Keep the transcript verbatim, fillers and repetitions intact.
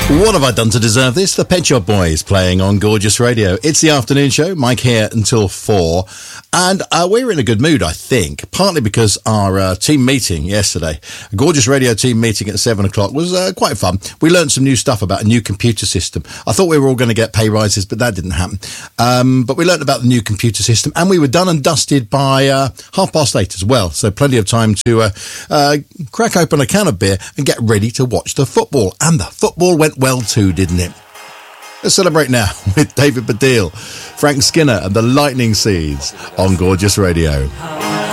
What have I done to deserve this? The Pet Shop Boys playing on Gorgeous Radio. It's the afternoon show. Mike here until four. And uh, we're in a good mood, I think, partly because our uh, team meeting yesterday, Gorgeous Radio team meeting at seven o'clock, was uh, quite fun. We learned some new stuff about a new computer system. I thought we were all going to get pay rises, but that didn't happen. Um, but we learned about the new computer system, and we were done and dusted by uh, half past eight as well. So plenty of time to uh, uh, crack open a can of beer and get ready to watch the football. And the football went well too, didn't it? Let's celebrate now with David Baddiel, Frank Skinner and the Lightning Seeds on Gorgeous Radio.